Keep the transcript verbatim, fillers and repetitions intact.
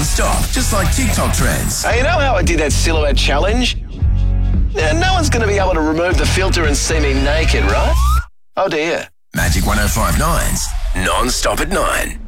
non-stop, just like TikTok trends. Hey, you know how I did that silhouette challenge? Yeah, no one's going to be able to remove the filter and see me naked, right? Oh dear. Magic one oh five nine's non-stop at nine.